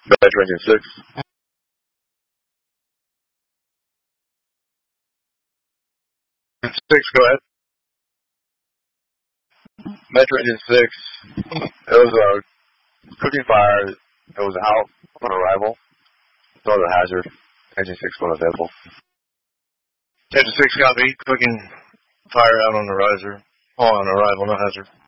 Metro engine 6. Six, go ahead. Metro engine 6. It was a cooking fire. It was out on arrival. So it was a hazard. Engine 6 was available. Engine 6 got me cooking fire out on the riser. Oh, on arrival, no hazard.